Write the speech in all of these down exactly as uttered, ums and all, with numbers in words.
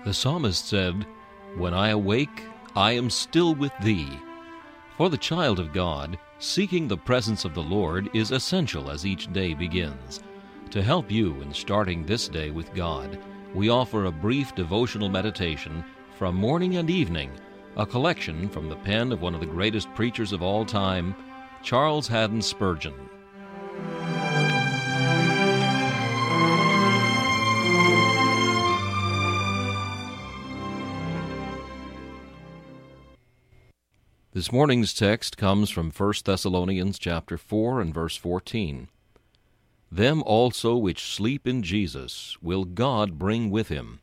The psalmist said, "When I awake, I am still with thee." For the child of God, seeking the presence of the Lord is essential as each day begins. To help you in starting this day with God, we offer a brief devotional meditation from morning and evening, a collection from the pen of one of the greatest preachers of all time, Charles Haddon Spurgeon. This morning's text comes from First Thessalonians chapter four and verse fourteen. Them also which sleep in Jesus will God bring with him.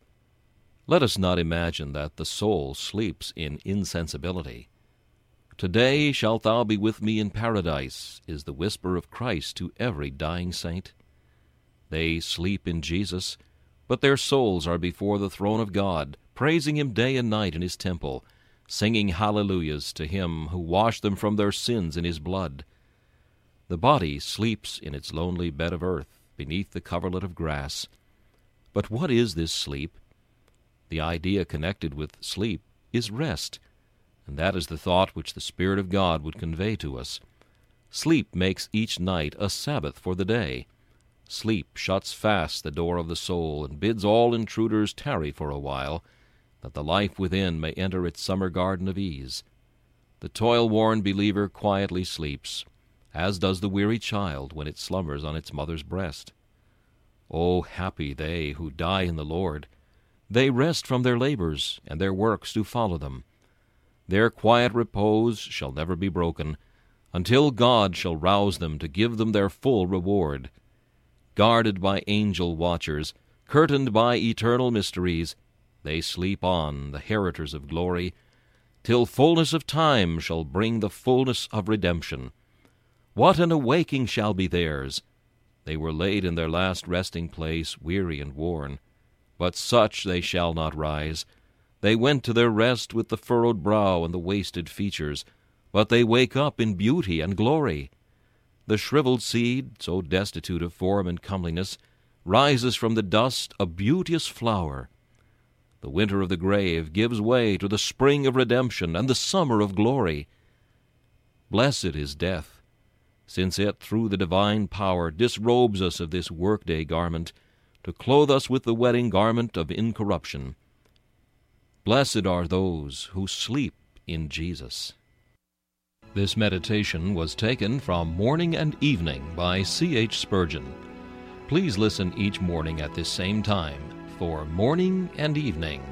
Let us not imagine that the soul sleeps in insensibility. Today shalt thou be with me in paradise, is the whisper of Christ to every dying saint. They sleep in Jesus, but their souls are before the throne of God, praising him day and night in his temple, singing hallelujahs to him who washed them from their sins in his blood. The body sleeps in its lonely bed of earth, beneath the coverlet of grass. But what is this sleep? The idea connected with sleep is rest, and that is the thought which the Spirit of God would convey to us. Sleep makes each night a Sabbath for the day. Sleep shuts fast the door of the soul, and bids all intruders tarry for a while, that the life within may enter its summer garden of ease. The toil-worn believer quietly sleeps, as does the weary child when it slumbers on its mother's breast. Oh, happy they who die in the Lord! They rest from their labors, and their works do follow them. Their quiet repose shall never be broken, until God shall rouse them to give them their full reward. Guarded by angel watchers, curtained by eternal mysteries, they sleep on, the heritors of glory, till fullness of time shall bring the fullness of redemption. What an awaking shall be theirs! They were laid in their last resting place, weary and worn. But such they shall not rise. They went to their rest with the furrowed brow and the wasted features, but they wake up in beauty and glory. The shriveled seed, so destitute of form and comeliness, rises from the dust a beauteous flower. The winter of the grave gives way to the spring of redemption and the summer of glory. Blessed is death, since it through the divine power disrobes us of this workday garment, to clothe us with the wedding garment of incorruption. Blessed are those who sleep in Jesus. This meditation was taken from Morning and Evening by C H Spurgeon. Please listen each morning at this same time for Morning and Evening.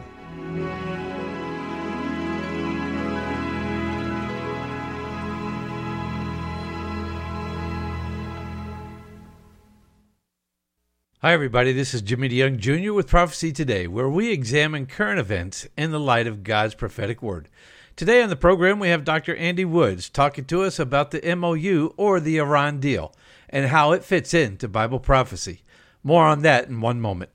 Hi, everybody. This is Jimmy DeYoung, Junior with Prophecy Today, where we examine current events in the light of God's prophetic word. Today on the program, we have Doctor Andy Woods talking to us about the M O U, or the Iran deal, and how it fits into Bible prophecy. More on that in one moment.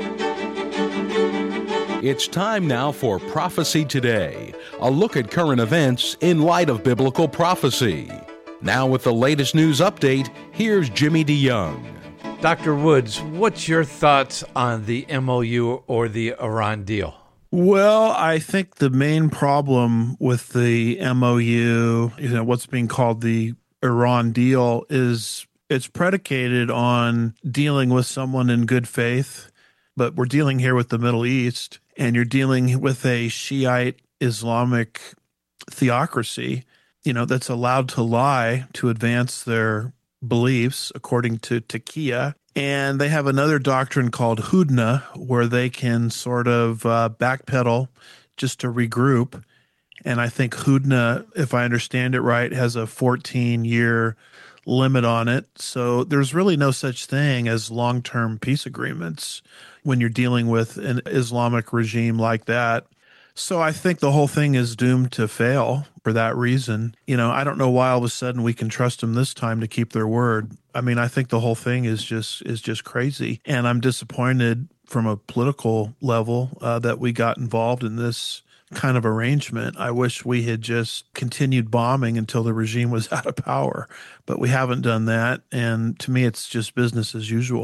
It's time now for Prophecy Today, a look at current events in light of biblical prophecy. Now with the latest news update, here's Jimmy DeYoung. Doctor Woods, what's your thoughts on the M O U or the Iran deal? Well, I think the main problem with the M O U, you know, what's being called the Iran deal, is it's predicated on dealing with someone in good faith, but we're dealing here with the Middle East, and you're dealing with a Shiite Islamic theocracy, you know, that's allowed to lie to advance their beliefs according to Taqiyya. And they have another doctrine called Hudna, where they can sort of uh, backpedal just to regroup. And I think Hudna, if I understand it right, has a fourteen-year limit on it. So there's really no such thing as long-term peace agreements when you're dealing with an Islamic regime like that. So I think the whole thing is doomed to fail for that reason. You know, I don't know why all of a sudden we can trust them this time to keep their word. I mean, I think the whole thing is just is just crazy. And I'm disappointed from a political level uh, that we got involved in this kind of arrangement. I wish we had just continued bombing until the regime was out of power, but we haven't done that. And to me, it's just business as usual.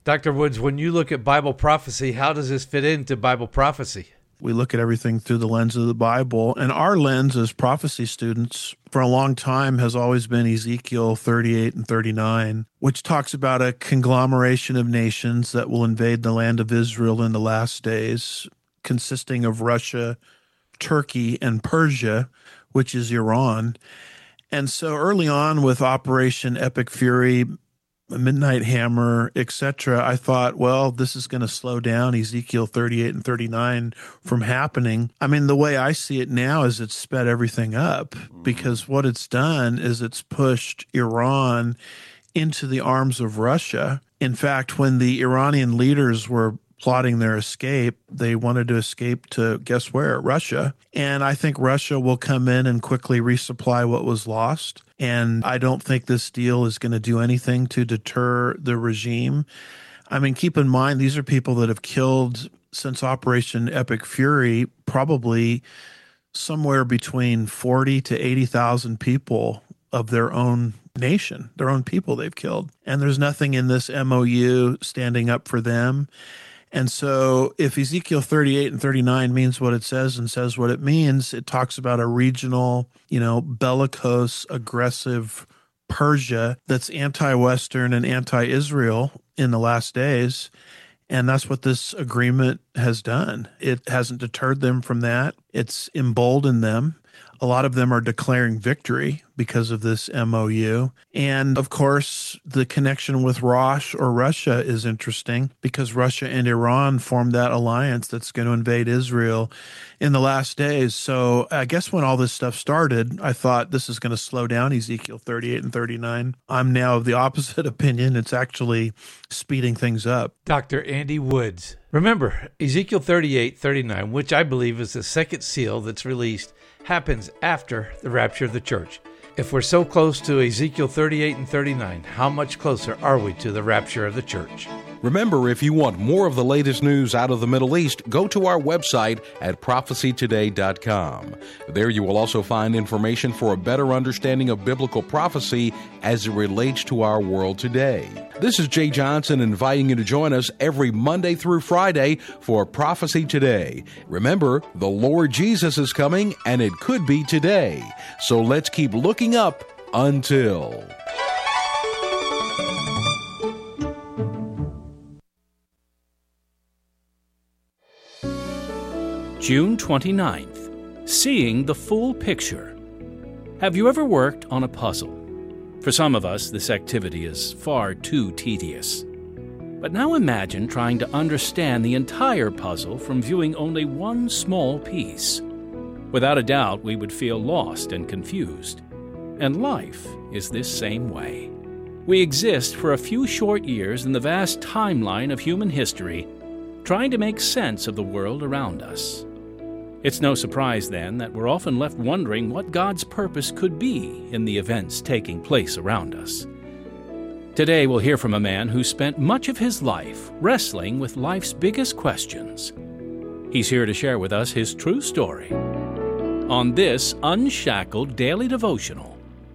Doctor Woods, when you look at Bible prophecy, how does this fit into Bible prophecy? We look at everything through the lens of the Bible, and our lens as prophecy students for a long time has always been Ezekiel thirty-eight and thirty-nine, which talks about a conglomeration of nations that will invade the land of Israel in the last days, consisting of Russia, Turkey, and Persia, which is Iran. And so early on with Operation Epic Fury, Midnight Hammer, et cetera, I thought, well, this is going to slow down Ezekiel thirty-eight and thirty-nine from happening. I mean, the way I see it now is it's sped everything up, because what it's done is it's pushed Iran into the arms of Russia. In fact, when the Iranian leaders were plotting their escape, they wanted to escape to, guess where? Russia. And I think Russia will come in and quickly resupply what was lost. And I don't think this deal is going to do anything to deter the regime. I mean, keep in mind, these are people that have killed, since Operation Epic Fury, probably somewhere between forty to eighty thousand people of their own nation, their own people they've killed. And there's nothing in this M O U standing up for them. And so if Ezekiel thirty-eight and thirty-nine means what it says and says what it means, it talks about a regional, you know, bellicose, aggressive Persia that's anti-Western and anti-Israel in the last days. And that's what this agreement has done. It hasn't deterred them from that. It's emboldened them. A lot of them are declaring victory because of this M O U. And of course, the connection with Rosh or Russia is interesting, because Russia and Iran formed that alliance that's going to invade Israel in the last days. So I guess when all this stuff started, I thought this is going to slow down Ezekiel thirty-eight and thirty-nine. I'm now of the opposite opinion. It's actually speeding things up. Doctor Andy Woods. Remember, Ezekiel thirty-eight, thirty-nine, which I believe is the second seal that's released, happens after the rapture of the church. If we're so close to Ezekiel thirty-eight and thirty-nine, how much closer are we to the rapture of the church? Remember, if you want more of the latest news out of the Middle East, go to our website at prophecy today dot com. There you will also find information for a better understanding of biblical prophecy as it relates to our world today. This is Jay Johnson inviting you to join us every Monday through Friday for Prophecy Today. Remember, the Lord Jesus is coming, and it could be today. So let's keep looking up until... June twenty-ninth, Seeing the Full Picture. Have you ever worked on a puzzle? For some of us, this activity is far too tedious. But now imagine trying to understand the entire puzzle from viewing only one small piece. Without a doubt, we would feel lost and confused. And life is this same way. We exist for a few short years in the vast timeline of human history, trying to make sense of the world around us. It's no surprise, then, that we're often left wondering what God's purpose could be in the events taking place around us. Today, we'll hear from a man who spent much of his life wrestling with life's biggest questions. He's here to share with us his true story on this Unshackled Daily Devotional.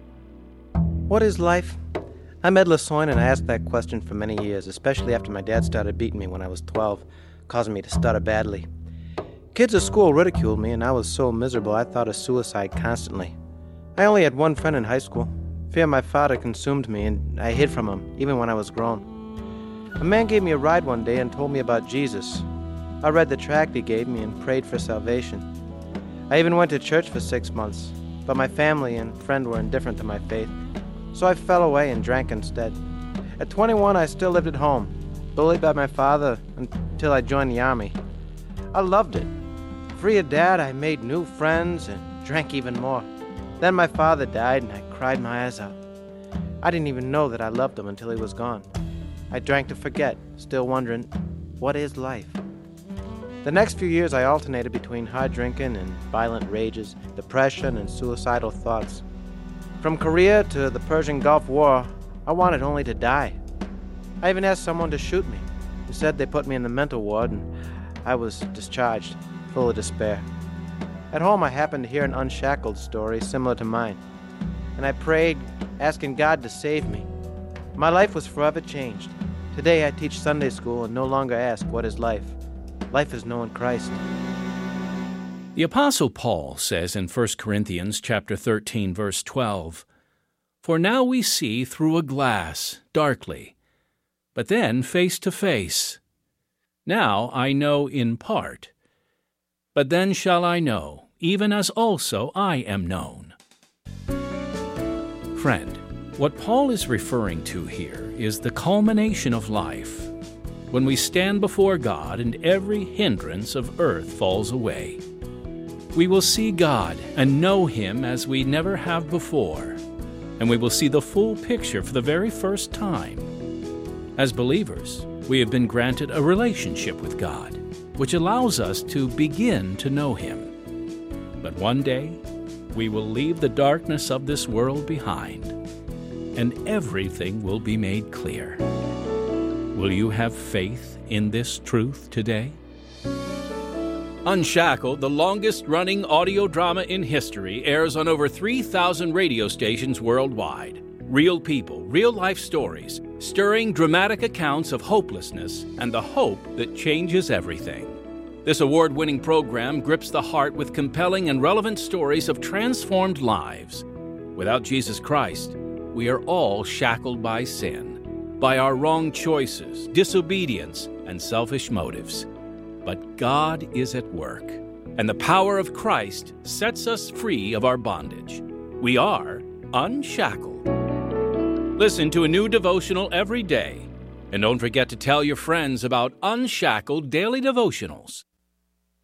What is life? I'm Ed Lasoin, and I asked that question for many years, especially after my dad started beating me when I was twelve, causing me to stutter badly. Kids at school ridiculed me, and I was so miserable I thought of suicide constantly. I only had one friend in high school. Fear my father consumed me, and I hid from him, even when I was grown. A man gave me a ride one day and told me about Jesus. I read the tract he gave me and prayed for salvation. I even went to church for six months, but my family and friend were indifferent to my faith, so I fell away and drank instead. At twenty-one, I still lived at home, bullied by my father until I joined the Army. I loved it. Free of Dad, I made new friends and drank even more. Then my father died, and I cried my eyes out. I didn't even know that I loved him until he was gone. I drank to forget, still wondering, what is life? The next few years I alternated between hard drinking and violent rages, depression and suicidal thoughts. From Korea to the Persian Gulf War, I wanted only to die. I even asked someone to shoot me. Instead, they put me in the mental ward, and I was discharged, full of despair. At home, I happened to hear an Unshackled story similar to mine, and I prayed, asking God to save me. My life was forever changed. Today I teach Sunday school and no longer ask, what is life? Life is knowing Christ. The Apostle Paul says in First Corinthians chapter thirteen, verse twelve, "For now we see through a glass, darkly, but then face to face. Now I know in part, but then shall I know, even as also I am known." Friend, what Paul is referring to here is the culmination of life, when we stand before God and every hindrance of earth falls away. We will see God and know Him as we never have before, and we will see the full picture for the very first time. As believers, we have been granted a relationship with God, which allows us to begin to know Him. But one day, we will leave the darkness of this world behind, and everything will be made clear. Will you have faith in this truth today? Unshackled, the longest-running audio drama in history, airs on over three thousand radio stations worldwide. Real people, real-life stories, stirring dramatic accounts of hopelessness and the hope that changes everything. This award-winning program grips the heart with compelling and relevant stories of transformed lives. Without Jesus Christ, we are all shackled by sin, by our wrong choices, disobedience, and selfish motives. But God is at work, and the power of Christ sets us free of our bondage. We are unshackled. Listen to a new devotional every day, and don't forget to tell your friends about Unshackled Daily Devotionals.